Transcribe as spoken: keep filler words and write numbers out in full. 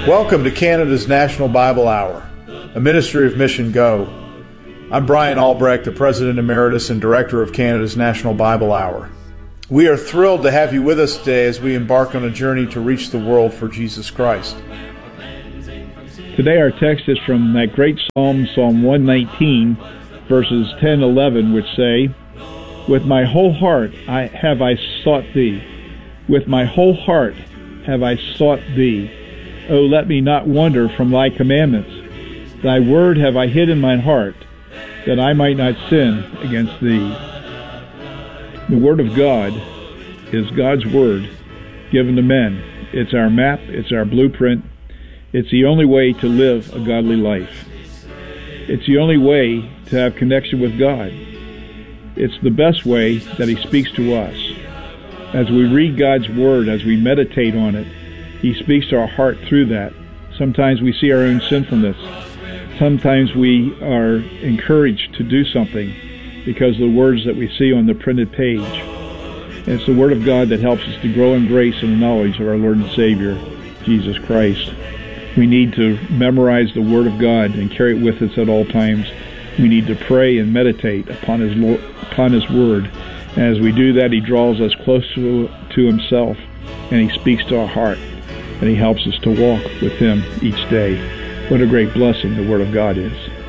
Welcome to Canada's National Bible Hour, a ministry of Mission Go. I'm Brian Albrecht, the President Emeritus and Director of Canada's National Bible Hour. We are thrilled to have you with us today as we embark on a journey to reach the world for Jesus Christ. Today our text is from that great psalm, Psalm one nineteen, verses ten and eleven, which say, "With my whole heart I have I sought thee. With my whole heart have I sought thee. O let me not wander from thy commandments. Thy word have I hid in mine heart, that I might not sin against thee." The Word of God is God's Word given to men. It's our map, it's our blueprint. It's the only way to live a godly life. It's the only way to have connection with God. It's the best way that He speaks to us. As we read God's Word, as we meditate on it, He speaks to our heart through that. Sometimes we see our own sinfulness. Sometimes we are encouraged to do something because of the words that we see on the printed page. And it's the Word of God that helps us to grow in grace and knowledge of our Lord and Savior, Jesus Christ. We need to memorize the Word of God and carry it with us at all times. We need to pray and meditate upon His Lord, upon His Word. And as we do that, He draws us closer to Himself, and He speaks to our heart, and He helps us to walk with Him each day. What a great blessing the Word of God is.